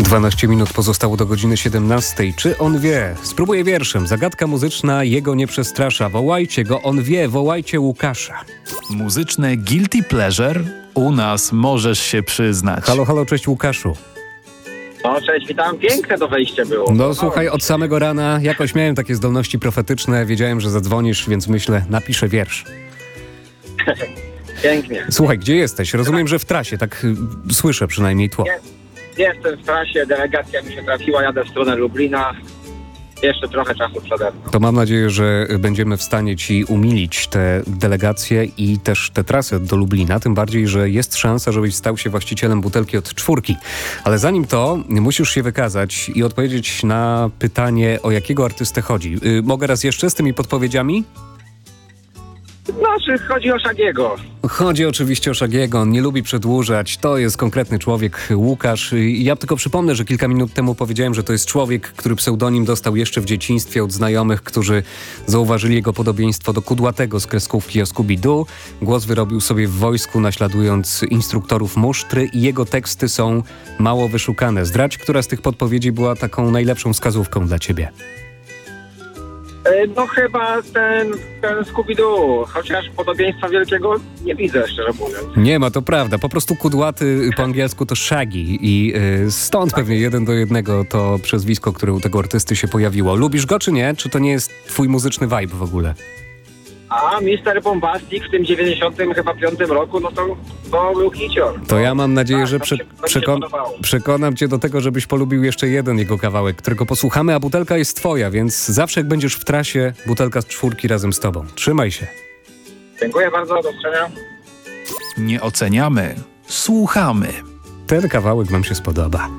12 minut pozostało do godziny 17. Czy on wie? Spróbuję wierszem. Zagadka muzyczna jego nie przestrasza. Wołajcie go, on wie, wołajcie Łukasza. Muzyczne guilty pleasure? U nas możesz się przyznać. Halo, halo, cześć Łukaszu. No cześć, witam. Piękne to wejście było. No słuchaj, od samego rana jakoś miałem takie zdolności profetyczne. Wiedziałem, że zadzwonisz, więc myślę, napiszę wiersz. Pięknie. Słuchaj, gdzie jesteś? Rozumiem, że w trasie, tak słyszę przynajmniej tło. Jestem w trasie, delegacja mi się trafiła, jadę w stronę Lublina. Jeszcze trochę czasu przede mną. To mam nadzieję, że będziemy w stanie Ci umilić te delegacje i też tę trasę do Lublina, tym bardziej, że jest szansa, żebyś stał się właścicielem butelki od 4. Ale zanim to, musisz się wykazać i odpowiedzieć na pytanie, o jakiego artystę chodzi. Mogę raz jeszcze z tymi podpowiedziami? Znaczy, chodzi o Szagiego. Chodzi oczywiście o Szagiego, on nie lubi przedłużać, to jest konkretny człowiek, Łukasz. Ja tylko przypomnę, że kilka minut temu powiedziałem, że to jest człowiek, który pseudonim dostał jeszcze w dzieciństwie od znajomych, którzy zauważyli jego podobieństwo do Kudłatego z kreskówki o Scooby-Doo. Głos wyrobił sobie w wojsku, naśladując instruktorów musztry i jego teksty są mało wyszukane. Zdradź, która z tych podpowiedzi była taką najlepszą wskazówką dla ciebie. No chyba ten Scooby-Doo, chociaż podobieństwa wielkiego nie widzę, szczerze mówiąc. Nie ma, to prawda. Po prostu Kudłaty po angielsku to Shaggy i stąd pewnie 1:1 to przezwisko, które u tego artysty się pojawiło. Lubisz go czy nie? Czy to nie jest twój muzyczny vibe w ogóle? A Mr. Bombastic w tym 95 roku, no to był hicior. To ja mam nadzieję, że to mi się podobało. przekonam cię do tego, żebyś polubił jeszcze jeden jego kawałek, którego posłuchamy, a butelka jest twoja, więc zawsze jak będziesz w trasie, butelka z 4 razem z tobą. Trzymaj się. Dziękuję bardzo, do zobaczenia. Nie oceniamy, słuchamy. Ten kawałek wam się spodoba.